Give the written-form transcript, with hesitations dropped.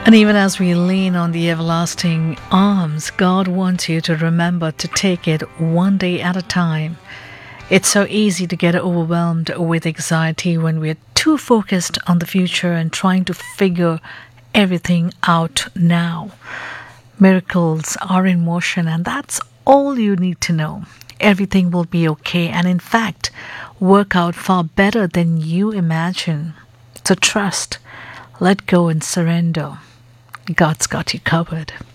And even as we lean on the everlasting arms, God wants you to remember to take it one day at a time. It's so easy to get overwhelmed with anxiety when we're too focused on the future and trying to figure everything out now. Miracles are in motion, and that's all you need to know. Everything will be okay, and in fact, work out far better than you imagine. So trust, let go, and surrender. God's got you covered.